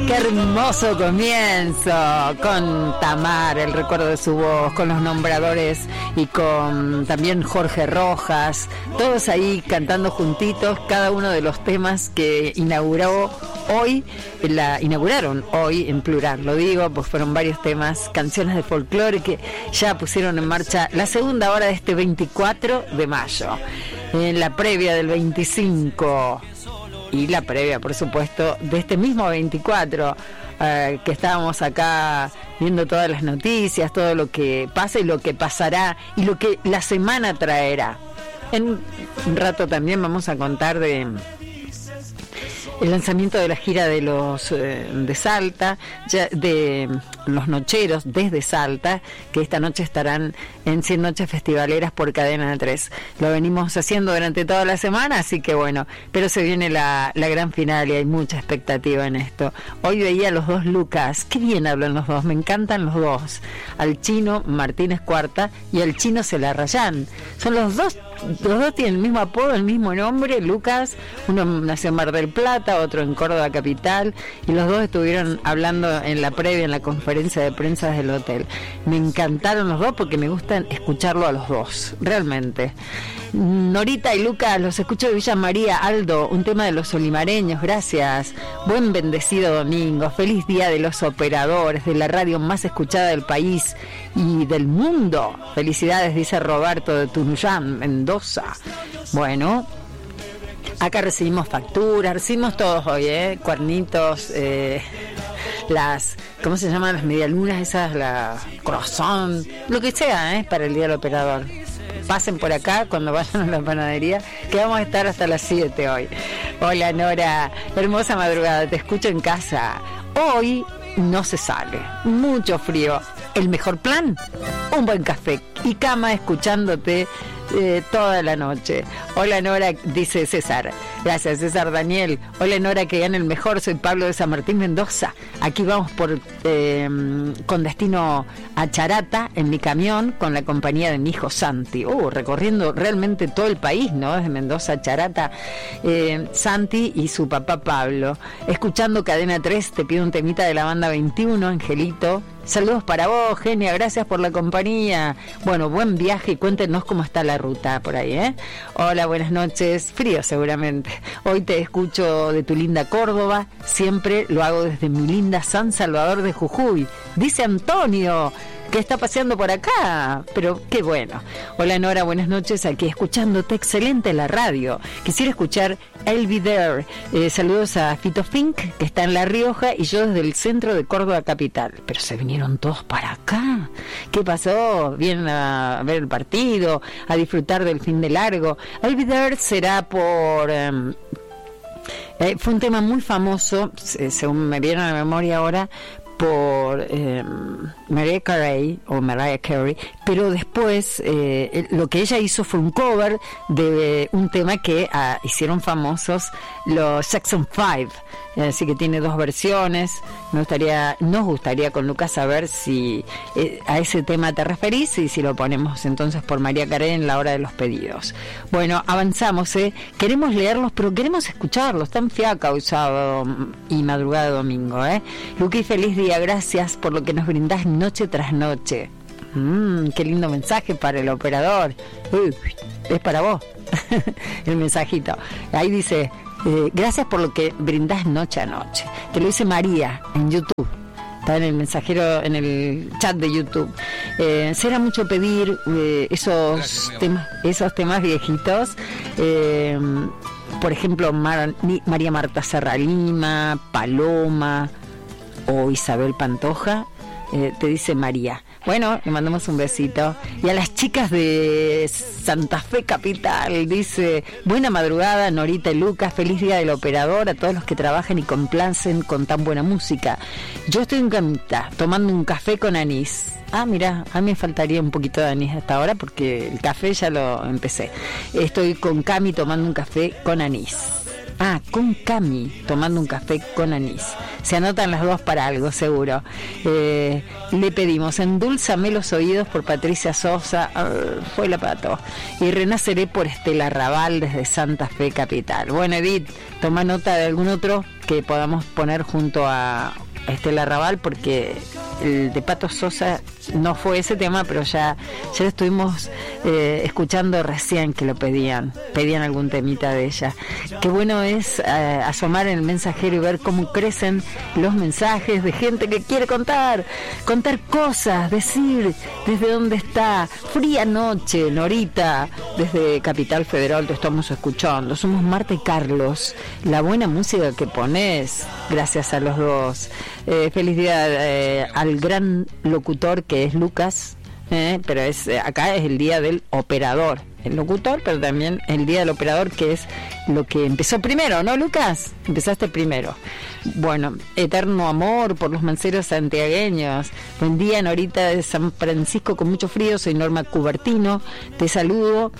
Qué hermoso comienzo con Tamar, el recuerdo de su voz, con los nombradores y con también Jorge Rojas, todos ahí cantando juntitos cada uno de los temas que inauguraron hoy en plural, lo digo, pues fueron varios temas, canciones de folclore que ya pusieron en marcha la segunda hora de este 24 de mayo, en la previa del 25 y la previa, por supuesto, de este mismo 24, que estábamos acá viendo todas las noticias, todo lo que pasa y lo que pasará y lo que la semana traerá. En un rato también vamos a contar de el lanzamiento de la gira de los de Salta, de los Nocheros desde Salta, que esta noche estarán en 100 noches festivaleras por Cadena 3. Lo venimos haciendo durante toda la semana, así que bueno, pero se viene la gran final y hay mucha expectativa en esto. Hoy veía a los dos Lucas, qué bien hablan los dos, me encantan los dos, al Chino Martínez Cuarta y al Chino Celarrayán. Son los dos tienen el mismo apodo, el mismo nombre, Lucas, uno nació en Mar del Plata, otro en Córdoba capital, y los dos estuvieron hablando en la previa, en la conferencia de prensa del hotel. Me encantaron los dos porque me gustan escucharlo a los dos, realmente. Norita y Lucas, los escucho de Villa María. Aldo, un tema de los olimareños, gracias. Buen bendecido domingo, feliz día de los operadores, de la radio más escuchada del país y del mundo. Felicidades, dice Roberto de Tunuyán, Mendoza. Bueno, acá recibimos facturas, recibimos todos hoy, cuernitos, las, ¿cómo se llaman? Las medialunas esas, la croissant, lo que sea, para el día del operador. Pasen por acá cuando vayan a la panadería, que vamos a estar hasta las 7 hoy. Hola Nora, hermosa madrugada, te escucho en casa. Hoy no se sale, mucho frío. El mejor plan, un buen café y cama escuchándote toda la noche. Hola Nora, dice César. Gracias César Daniel. Hola Nora, que gane el mejor. Soy Pablo de San Martín, Mendoza. Aquí vamos con destino a Charata en mi camión con la compañía de mi hijo Santi. Recorriendo realmente todo el país, ¿no? Desde Mendoza a Charata. Santi y su papá Pablo. Escuchando Cadena 3, te pido un temita de la banda 21, Angelito. Saludos para vos, Genia, gracias por la compañía. Bueno, buen viaje y cuéntenos cómo está la ruta por ahí, Hola, buenas noches. Frío seguramente. Hoy te escucho de tu linda Córdoba. Siempre lo hago desde mi linda San Salvador de Jujuy. Dice Antonio, que está paseando por acá, pero qué bueno. Hola Nora, buenas noches, aquí escuchándote, excelente la radio. Quisiera escuchar I'll Be There. Saludos a Fito Fink, que está en La Rioja, y yo desde el centro de Córdoba capital. Pero se vinieron todos para acá. ¿Qué pasó? Vienen a ver el partido, a disfrutar del fin de largo. I'll Be There será por... fue un tema muy famoso, según me viene a la memoria ahora, por Mariah Carey, pero después lo que ella hizo fue un cover de un tema que hicieron famosos los Jackson 5, así que tiene dos versiones. Nos gustaría con Lucas saber si a ese tema te referís y si lo ponemos entonces por Mariah Carey en la hora de los pedidos. Bueno, avanzamos, queremos leerlos, pero queremos escucharlos. Están fiaca hoy sábado y madrugada de domingo, Luqui, feliz día, gracias por lo que nos brindás noche tras noche. Qué lindo mensaje para el operador. Es para vos el mensajito. Ahí dice, gracias por lo que brindás noche a noche. Te lo dice María en YouTube. Está en el mensajero, en el chat de YouTube. Será mucho pedir esos temas viejitos. Por ejemplo, María Marta Serra Lima, Paloma o Isabel Pantoja. Te dice María. Bueno, le mandamos un besito. Y a las chicas de Santa Fe Capital, dice, buena madrugada, Norita y Lucas, feliz día del operador, a todos los que trabajan y complacen con tan buena música. Yo estoy en camita, tomando un café con anís. Mira, a mí me faltaría un poquito de anís hasta ahora porque el café ya lo empecé. Estoy con Cami tomando un café con anís. Con Cami, tomando un café con anís. Se anotan las dos para algo, seguro. Le pedimos Endúlzame los oídos por Patricia Sosa, fue la pato. Y Renaceré por Estela Raval desde Santa Fe Capital. Bueno, Edith, toma nota de algún otro que podamos poner junto a Estela Raval, porque el de Pato Sosa no fue ese tema, pero ya lo estuvimos escuchando recién que lo pedían algún temita de ella. Qué bueno es asomar en el mensajero y ver cómo crecen los mensajes de gente que quiere contar cosas, decir desde dónde está. Fría noche, Norita, desde Capital Federal te estamos escuchando. Somos Marta y Carlos. La buena música que pones, gracias a los dos. Felicidad al gran locutor que es Lucas, pero acá es el día del operador, el locutor, pero también el día del operador, que es lo que empezó primero, ¿no, Lucas? Empezaste primero. Bueno, eterno amor por los manceros santiagueños. Buen día, Norita de San Francisco, con mucho frío. Soy Norma Cubertino, te saludo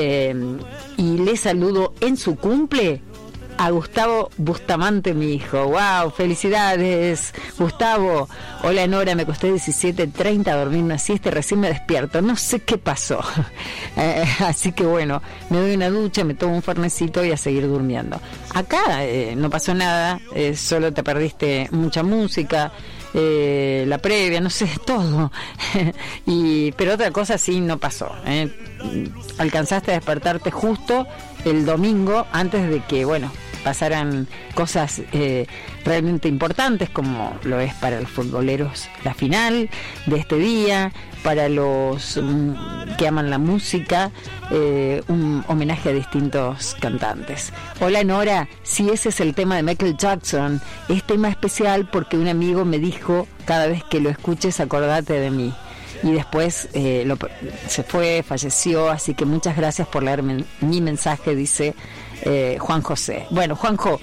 y le saludo en su cumple a Gustavo Bustamante, mi hijo. ¡Wow! ¡Felicidades, Gustavo! Hola, Nora, me acosté 17:30 a dormir una siesta y recién me despierto. No sé qué pasó. Así que bueno, me doy una ducha, me tomo un fernecito y a seguir durmiendo. Acá no pasó nada, solo te perdiste mucha música, la previa, no sé, todo. Pero otra cosa sí no pasó. Alcanzaste a despertarte justo el domingo, antes de que, bueno, pasaran cosas realmente importantes, como lo es para los futboleros la final de este día, para los que aman la música, un homenaje a distintos cantantes. Hola, Nora, si ese es el tema de Michael Jackson, es tema especial porque un amigo me dijo: cada vez que lo escuches acordate de mí. Y después se fue, falleció, así que muchas gracias por leer mi mensaje, dice Juan José. Bueno, Juanjo,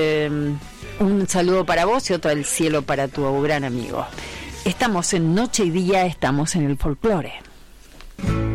un saludo para vos y otro del cielo para tu gran amigo. Estamos en Noche y Día, estamos en el folclore.